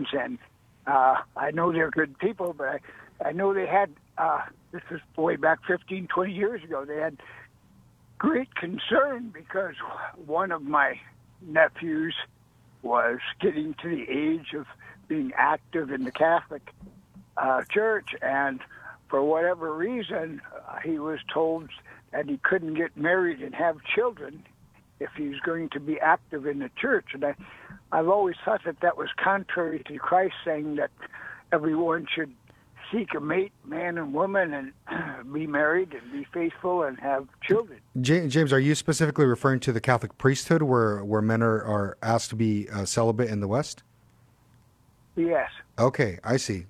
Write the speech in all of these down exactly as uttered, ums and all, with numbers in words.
Christians, and uh, I know they're good people, but I, I know they had, uh, this is way back fifteen, twenty years ago, they had great concern because one of my nephews was getting to the age of being active in the Catholic uh, Church, and for whatever reason, uh, he was told that he couldn't get married and have children if he was going to be active in the church. And I, I've always thought that that was contrary to Christ saying that everyone should seek a mate, man and woman, and be married and be faithful and have children. James, are you specifically referring to the Catholic priesthood where, where men are, are asked to be uh, celibate in the West? Yes. Okay, I see.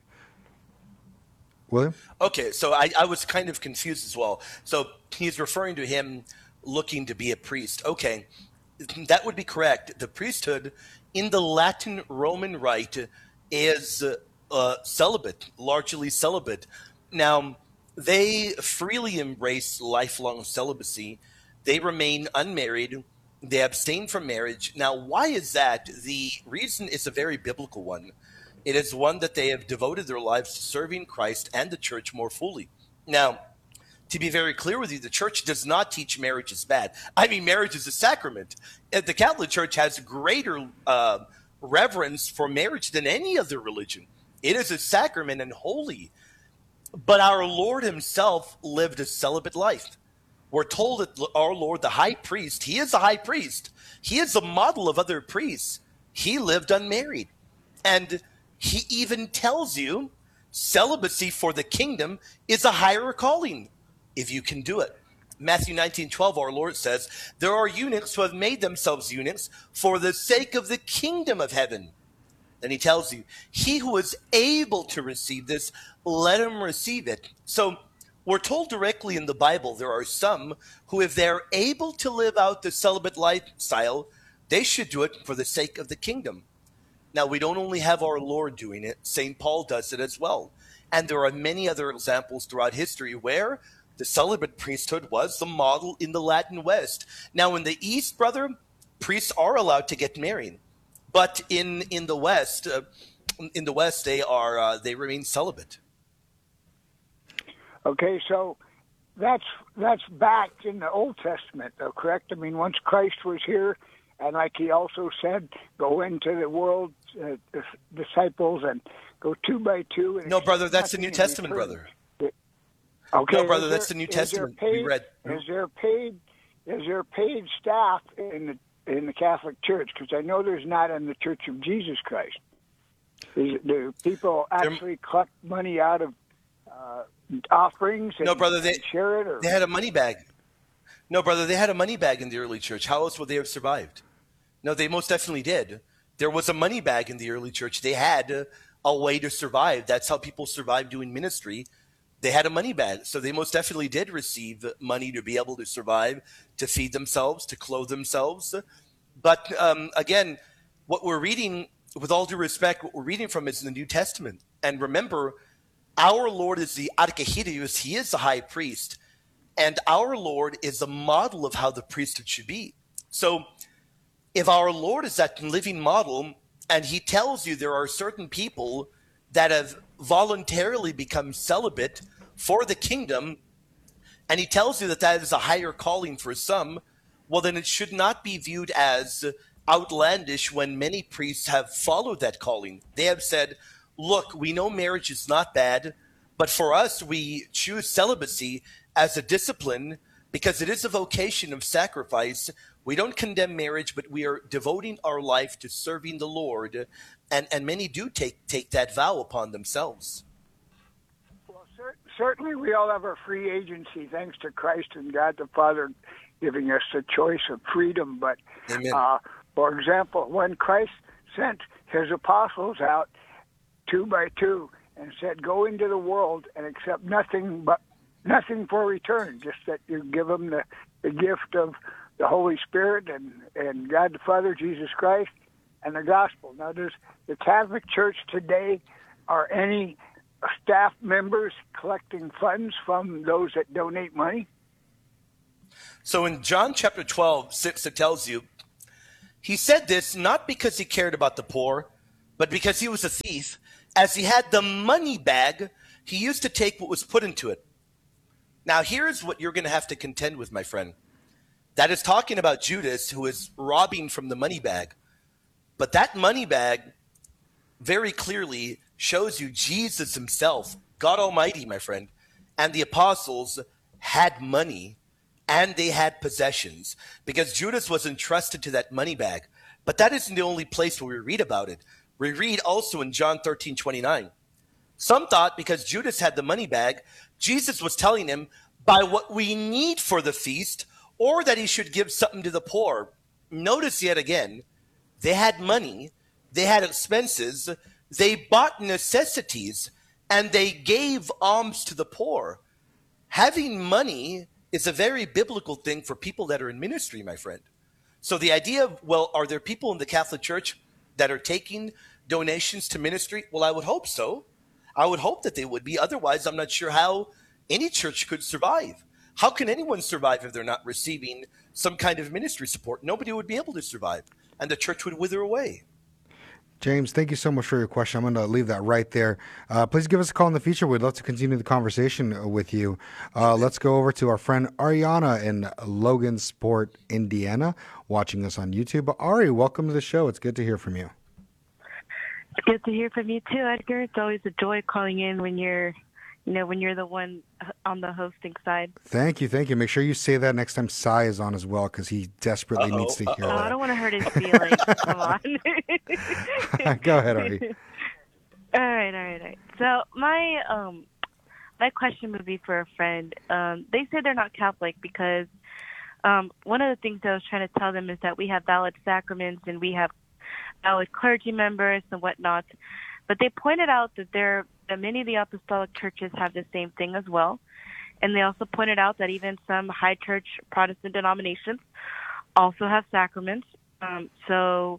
William? Okay, so I, I was kind of confused as well. So he's referring to him looking to be a priest. Okay, that would be correct. The priesthood in the Latin Roman Rite is uh, uh, celibate, largely celibate. Now, they freely embrace lifelong celibacy. They remain unmarried. They abstain from marriage. Now, why is that? The reason is a very biblical one. It is one that they have devoted their lives to serving Christ and the church more fully. Now, to be very clear with you, the church does not teach marriage is bad. I mean, marriage is a sacrament. The Catholic Church has greater uh, reverence for marriage than any other religion. It is a sacrament and holy. But our Lord himself lived a celibate life. We're told that our Lord, the high priest, he is a high priest. He is a model of other priests. He lived unmarried. And he even tells you celibacy for the kingdom is a higher calling if you can do it. Matthew nineteen twelve, our Lord says, there are eunuchs who have made themselves eunuchs for the sake of the kingdom of heaven. Then he tells you, he who is able to receive this, let him receive it. So we're told directly in the Bible, there are some who, if they're able to live out the celibate lifestyle, they should do it for the sake of the kingdom. Now, we don't only have our Lord doing it, Saint Paul does it as well. And there are many other examples throughout history where the celibate priesthood was the model in the Latin West. Now, in the East, brother, priests are allowed to get married. But in, in the West, uh, in the West, they are uh, they remain celibate. Okay, so that's that's back in the Old Testament, though, correct? I mean, once Christ was here, and like he also said, go into the world, uh, disciples, and go two by two. And no, brother, that's the New Testament, brother. Okay, no, brother, there, that's the New Testament paid, we read. Is there paid? Is there paid staff in the in the Catholic Church? Because I know there's not in the Church of Jesus Christ. Is, do people actually collect money out of uh, offerings? And, no, brother, they and share it. Or? They had a money bag. No, brother, they had a money bag in the early church. How else would they have survived? No, they most definitely did. There was a money bag in the early church. They had a, a way to survive. That's how people survived doing ministry. They had a money bag. So they most definitely did receive money to be able to survive, to feed themselves, to clothe themselves. But um, again, what we're reading, with all due respect, what we're reading from is the New Testament. And remember, our Lord is the Archihirius. He is the high priest. And our Lord is a model of how the priesthood should be. So if our Lord is that living model, and he tells you there are certain people that have voluntarily become celibate for the kingdom, and he tells you that that is a higher calling for some, well, then it should not be viewed as outlandish when many priests have followed that calling. They have said, look, we know marriage is not bad, but for us, we choose celibacy as a discipline because it is a vocation of sacrifice. We don't condemn marriage, but we are devoting our life to serving the Lord, and, and many do take, take that vow upon themselves. Well, cer- certainly we all have our free agency, thanks to Christ and God the Father giving us the choice of freedom. But, uh, for example, when Christ sent his apostles out two by two and said, go into the world and accept nothing but nothing for return, just that you give them the, the gift of the Holy Spirit and, and God the Father, Jesus Christ, and the gospel. Now, does the Catholic Church today, are any staff members collecting funds from those that donate money? So in John chapter twelve, six, it tells you, he said this not because he cared about the poor, But because he was a thief, as he had the money bag, he used to take what was put into it. Now, here's what you're going to have to contend with, my friend. That is talking about Judas, who is robbing from the money bag. But that money bag very clearly shows you Jesus himself, God Almighty, my friend, and the apostles had money and they had possessions because Judas was entrusted to that money bag. But that isn't the only place where we read about it. We read also in John thirteen twenty-nine. Some thought because Judas had the money bag, Jesus was telling him, buy what we need for the feast, or that he should give something to the poor. Notice yet again, they had money, they had expenses, they bought necessities, and they gave alms to the poor. Having money is a very biblical thing for people that are in ministry, my friend. So the idea of, well, are there people in the Catholic Church that are taking donations to ministry? Well, I would hope so. I would hope that they would be. Otherwise, I'm not sure how any church could survive. How can anyone survive if they're not receiving some kind of ministry support? Nobody would be able to survive, and the church would wither away. James, thank you so much for your question. I'm going to leave that right there. Uh, please give us a call in the future. We'd love to continue the conversation with you. Uh, let's go over to our friend Ariana in Logansport, Indiana, watching us on YouTube. Ari, welcome to the show. It's good to hear from you. It's good to hear from you too, Edgar. It's always a joy calling in when you're, you know, when you're the one on the hosting side. Thank you, thank you. Make sure you say that next time Sai is on as well, because he desperately Uh-oh, needs to hear uh-oh. Oh, that. I don't want to hurt his feelings. Come on. Go ahead, Ari. All right, all right, all right. So my um my question would be for a friend. Um, they say they're not Catholic because um, one of the things I was trying to tell them is that we have valid sacraments and we have valid clergy members and whatnot. But they pointed out that there that many of the apostolic churches have the same thing as well. And they also pointed out that even some high church Protestant denominations also have sacraments. Um, so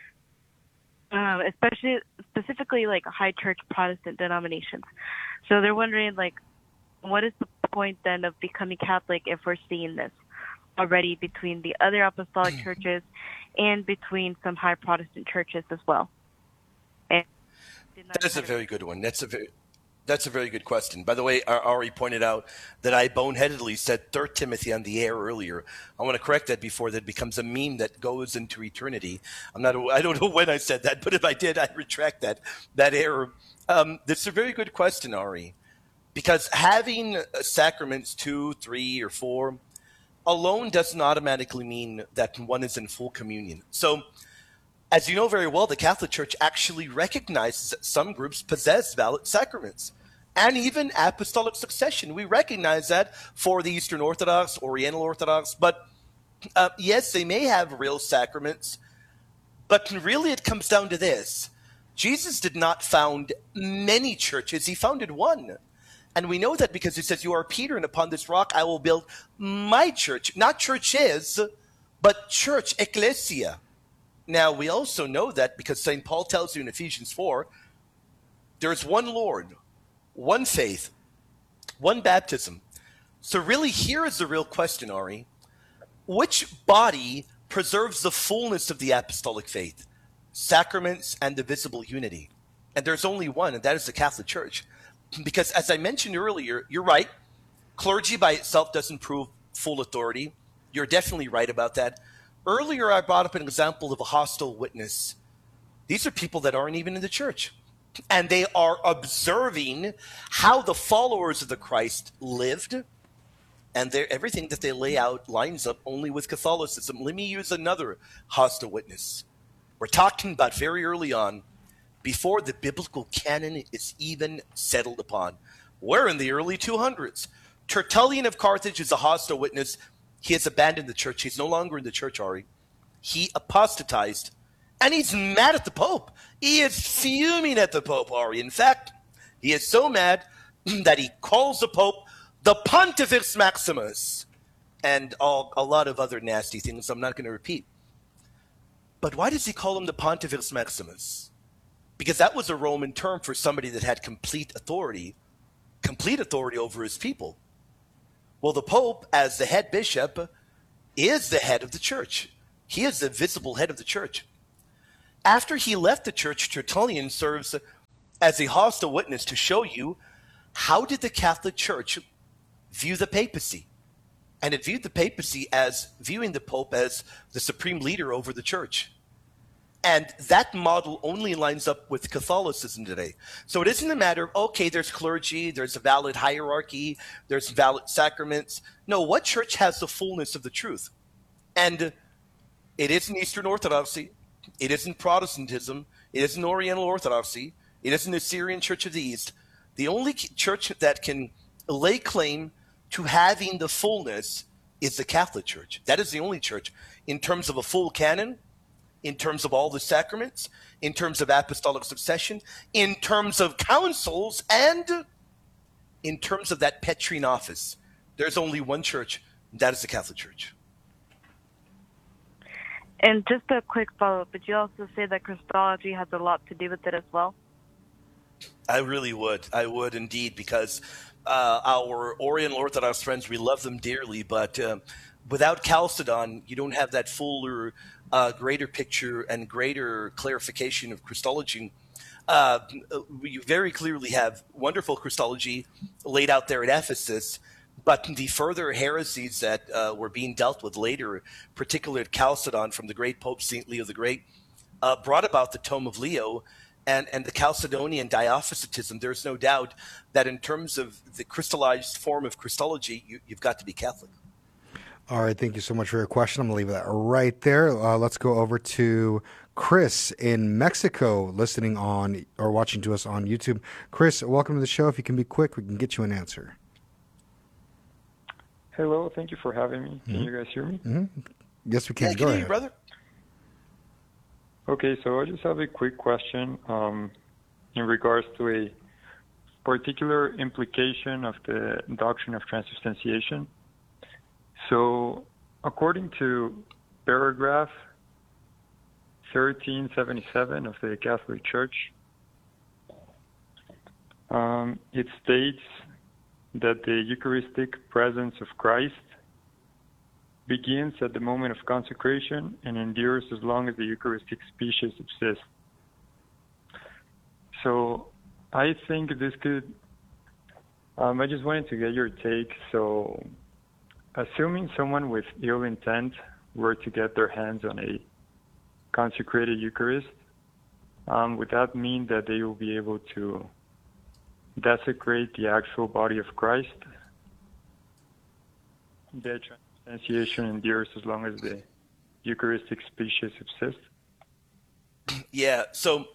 um, especially specifically like high church Protestant denominations. So they're wondering, like, what is the point then of becoming Catholic if we're seeing this already between the other apostolic churches and between some high Protestant churches as well? And That is a very good one. That's a very that's a very good question. By the way, Ari pointed out that I boneheadedly said Third Timothy on the air earlier. I want to correct that before that becomes a meme that goes into eternity. I'm not. I don't know when I said that, but if I did, I retract that that error. Um, that's a very good question, Ari, because having sacraments two, three, or four alone doesn't automatically mean that one is in full communion. So, as you know very well, the Catholic Church actually recognizes that some groups possess valid sacraments and even apostolic succession. We recognize that for the Eastern Orthodox, Oriental Orthodox, but uh, yes, they may have real sacraments, but really it comes down to this. Jesus did not found many churches. He founded one. And we know that because he says, you are Peter, and upon this rock I will build my church. Not churches, but church, ecclesia. Now, we also know that because Saint Paul tells you in Ephesians four, there is one Lord, one faith, one baptism. So really, here is the real question, Ari. Which body preserves the fullness of the apostolic faith, sacraments, and the visible unity? And there's only one, and that is the Catholic Church. Because as I mentioned earlier, you're right. Clergy by itself doesn't prove full authority. You're definitely right about that. Earlier, I brought up an example of a hostile witness. These are people that aren't even in the church. And they are observing how the followers of the Christ lived. And everything that they lay out lines up only with Catholicism. Let me use another hostile witness. We're talking about very early on, before the biblical canon is even settled upon. We're in the early two hundreds. Tertullian of Carthage is a hostile witness. He has abandoned the church. He's no longer in the church, Ari. He apostatized, and he's mad at the Pope. He is fuming at the Pope, Ari. In fact, he is so mad that he calls the Pope the Pontifex Maximus, and all, a lot of other nasty things I'm not going to repeat. But why does he call him the Pontifex Maximus? Because that was a Roman term for somebody that had complete authority, complete authority over his people. Well, the Pope, as the head bishop, is the head of the church. He is the visible head of the church. After he left the church, Tertullian serves as a hostile witness to show you how did the Catholic Church view the papacy. And it viewed the papacy as viewing the Pope as the supreme leader over the church. And that model only lines up with Catholicism today. So it isn't a matter of, okay, there's clergy, there's a valid hierarchy, there's valid sacraments. No, what church has the fullness of the truth? And it isn't Eastern Orthodoxy. It isn't Protestantism. It isn't Oriental Orthodoxy. It isn't the Syrian Church of the East. The only church that can lay claim to having the fullness is the Catholic Church. That is the only church in terms of a full canon, in terms of all the sacraments, in terms of apostolic succession, in terms of councils, and in terms of that Petrine office. There's only one church, and that is the Catholic Church. And just a quick follow-up, would you also say that Christology has a lot to do with it as well? I really would. I would indeed, because uh, our Oriental Orthodox friends, we love them dearly, but uh, without Chalcedon, you don't have that fuller, uh, greater picture and greater clarification of Christology. Uh, you very clearly have wonderful Christology laid out there at Ephesus, but the further heresies that uh, were being dealt with later, particularly at Chalcedon from the great Pope Saint Leo the Great, uh, brought about the Tome of Leo and, and the Chalcedonian Diophysitism. There's no doubt that in terms of the crystallized form of Christology, you, you've got to be Catholic. All right, thank you so much for your question. I'm going to leave that right there. Uh, let's go over to Chris in Mexico, listening on or watching to us on YouTube. Chris, welcome to the show. If you can be quick, we can get you an answer. Hello, thank you for having me. Can Mm-hmm. you guys hear me? Mm-hmm. Yes, we can. Yeah, Go can ahead. you, brother? Okay, so I just have a quick question um, in regards to a particular implication of the doctrine of transubstantiation. So, according to paragraph thirteen seventy-seven of the Catholic Church, um, it states that the Eucharistic presence of Christ begins at the moment of consecration and endures as long as the Eucharistic species subsists. So I think this could, um, I just wanted to get your take. So assuming someone with ill intent were to get their hands on a consecrated Eucharist, um, would that mean that they will be able to desecrate the actual body of Christ? The transubstantiation endures as long as the Eucharistic species subsists. Yeah, so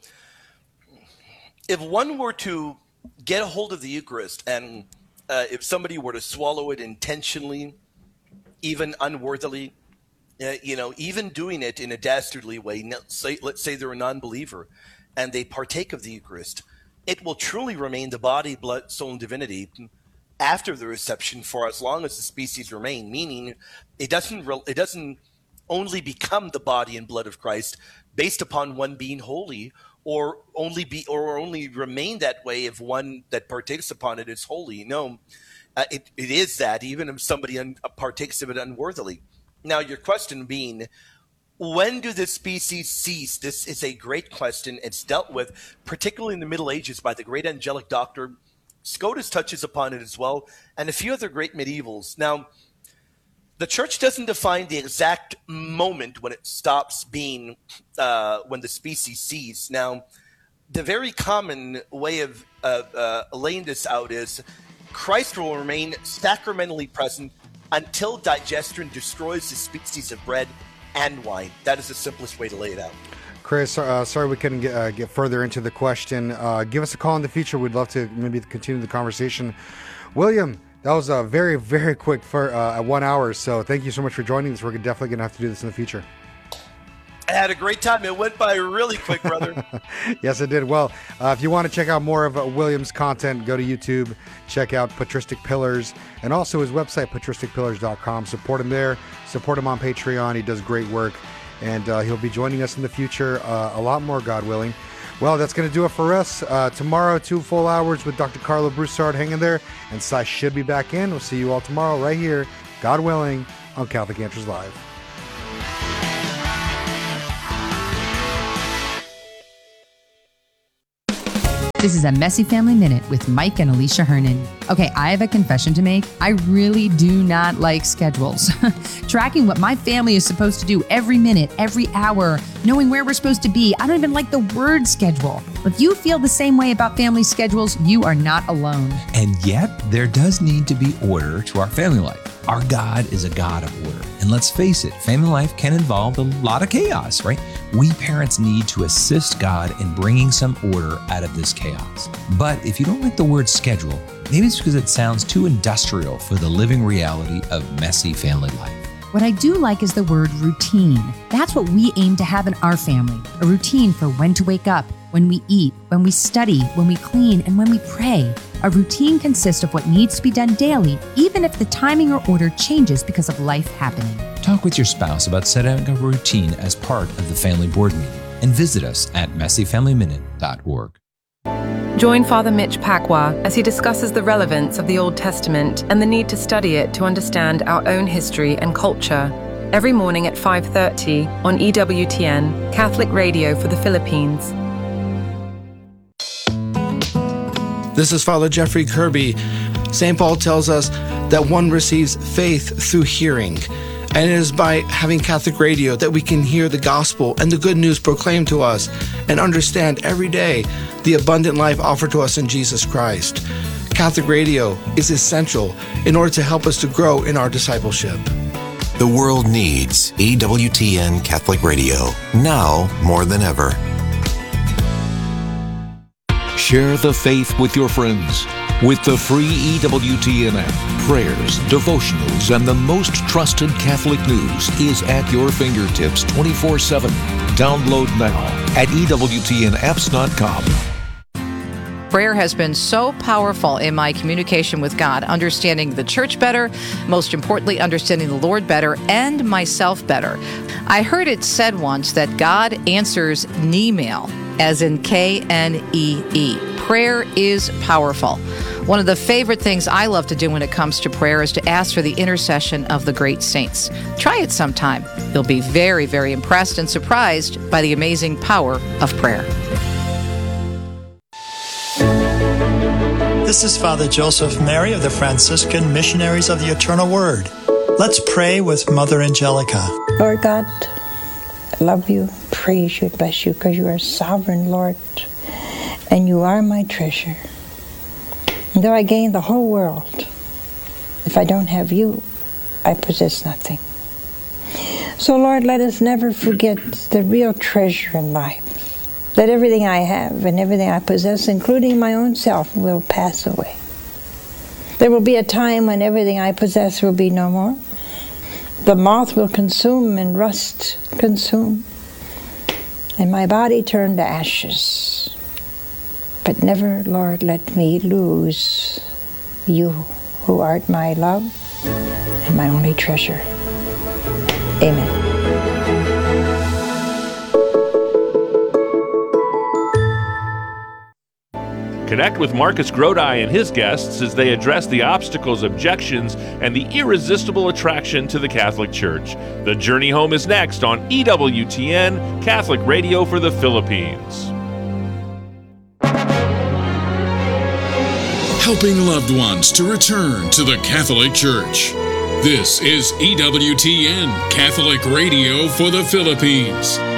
if one were to get a hold of the Eucharist and uh, if somebody were to swallow it intentionally, even unworthily, uh, you know, even doing it in a dastardly way, say, let's say they're a non-believer and they partake of the Eucharist, it will truly remain the body, blood, soul, and divinity after the reception for as long as the species remain, meaning it doesn't it doesn't only become the body and blood of Christ based upon one being holy, or only be or only remain that way if one that partakes upon it is holy. No, uh, it, it is that even if somebody un, partakes of it unworthily. Now, your question being, when do the species cease? This is a great question. It's dealt with, particularly in the Middle Ages, by the great angelic doctor. Scotus touches upon it as well, and a few other great medievals. Now, the church doesn't define the exact moment when it stops being, uh, when the species cease. Now, the very common way of uh, uh, laying this out is Christ will remain sacramentally present until digestion destroys the species of bread and wine. That is the simplest way to lay it out. Chris, uh, sorry we couldn't get, uh, get further into the question. Uh, give us a call in the future. We'd love to maybe continue the conversation. William, that was a very, very quick for uh, one hour. So thank you so much for joining us. We're definitely going to have to do this in the future. I had a great time. It went by really quick, brother. Yes, it did. Well, uh, if you want to check out more of uh, William's content, go to YouTube, check out Patristic Pillars, and also his website, patristic pillars dot com. Support him there. Support him on Patreon. He does great work, and uh, he'll be joining us in the future, uh, a lot more, God willing. Well, that's going to do it for us. Uh, tomorrow, two full hours with Doctor Carlo Broussard hanging there, and Sai should be back in. We'll see you all tomorrow right here, God willing, on Catholic Answers Live. This is a Messy Family Minute with Mike and Alicia Hernan. Okay, I have a confession to make. I really do not like schedules. Tracking what my family is supposed to do every minute, every hour, knowing where we're supposed to be. I don't even like the word schedule. If you feel the same way about family schedules, you are not alone. And yet, there does need to be order to our family life. Our God is a God of order. And let's face it, family life can involve a lot of chaos, right? We parents need to assist God in bringing some order out of this chaos. But if you don't like the word schedule, maybe it's because it sounds too industrial for the living reality of messy family life. What I do like is the word routine. That's what we aim to have in our family. A routine for when to wake up, when we eat, when we study, when we clean, and when we pray. A routine consists of what needs to be done daily, even if the timing or order changes because of life happening. Talk with your spouse about setting a routine as part of the family board meeting and visit us at messy family minute dot org. Join Father Mitch Pacwa as he discusses the relevance of the Old Testament and the need to study it to understand our own history and culture. Every morning at five thirty on E W T N, Catholic Radio for the Philippines. This is Father Jeffrey Kirby. Saint Paul tells us that one receives faith through hearing. And it is by having Catholic Radio that we can hear the gospel and the good news proclaimed to us and understand every day the abundant life offered to us in Jesus Christ. Catholic Radio is essential in order to help us to grow in our discipleship. The world needs E W T N Catholic Radio, now more than ever. Share the faith with your friends with the free E W T N app. Prayers, devotionals, and the most trusted Catholic news is at your fingertips twenty-four seven. Download now at E W T N apps dot com. Prayer has been so powerful in my communication with God, understanding the church better, most importantly, understanding the Lord better, and myself better. I heard it said once that God answers Knee-mail, as in K N E E. Prayer is powerful. One of the favorite things I love to do when it comes to prayer is to ask for the intercession of the great saints. Try it sometime. You'll be very, very impressed and surprised by the amazing power of prayer. This is Father Joseph Mary of the Franciscan Missionaries of the Eternal Word. Let's pray with Mother Angelica. Lord God, I love you, praise you, bless you, because you are sovereign, Lord, and you are my treasure. And though I gain the whole world, if I don't have you, I possess nothing. So, Lord, let us never forget the real treasure in life. That everything I have and everything I possess, including my own self, will pass away. There will be a time when everything I possess will be no more. The moth will consume and rust consume, and my body turn to ashes. But never, Lord, let me lose you, who art my love and my only treasure. Amen. Connect with Marcus Grodi and his guests as they address the obstacles, objections, and the irresistible attraction to the Catholic Church. The Journey Home is next on E W T N, Catholic Radio for the Philippines. Helping loved ones to return to the Catholic Church. This is E W T N, Catholic Radio for the Philippines.